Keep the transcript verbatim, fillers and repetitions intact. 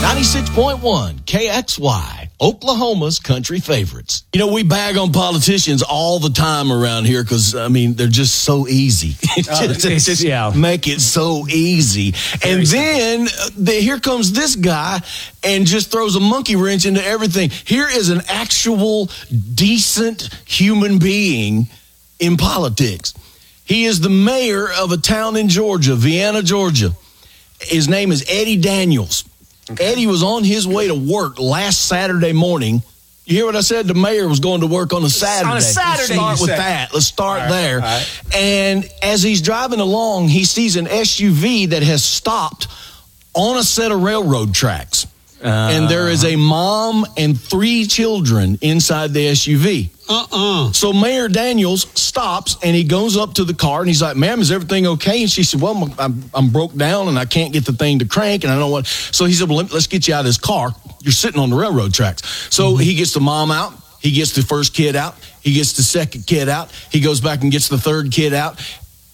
ninety-six point one K X Y, Oklahoma's country favorites. You know, we bag on politicians all the time around here because, I mean, they're just so easy. Oh, just, just, just yeah. make it so easy. Very and simple. then uh, the, here comes this guy and just throws a monkey wrench into everything. Here is an actual decent human being in politics. He is the mayor of a town in Georgia, Vienna, Georgia. His name is Eddie Daniels. Okay. Eddie was on his way to work last Saturday morning. You hear what I said? The mayor was going to work on a Saturday. On a Saturday, Let's start you with said. that. Let's start All right, there. all right. And as he's driving along, he sees an S U V that has stopped on a set of railroad tracks. Uh, and there is a mom and three children inside the S U V. Uh-uh. So Mayor Daniels stops and he goes up to the car and he's like, "Ma'am, is everything okay?" And she said, "Well, I'm, I'm, I'm broke down and I can't get the thing to crank and I don't want." So he said, "Well, let's get you out of this car. You're sitting on the railroad tracks." So mm-hmm. he gets the mom out. He gets the first kid out. He gets the second kid out. He goes back and gets the third kid out.